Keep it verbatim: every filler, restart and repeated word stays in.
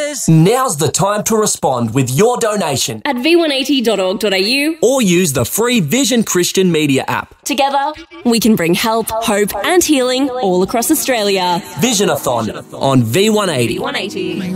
dollars. Now's the time to respond with your donation at v one eighty dot org dot a u or use the free Vision Christian Media app. Together, we can bring help, hope and healing all across Australia. Visionathon on V one eighty. V one eighty.